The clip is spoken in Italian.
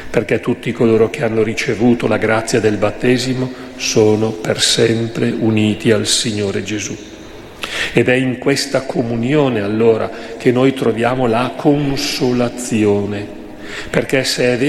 perché tutti coloro che hanno ricevuto la grazia del battesimo sono per sempre uniti al Signore Gesù. Ed è in questa comunione allora che noi troviamo la consolazione, perché se è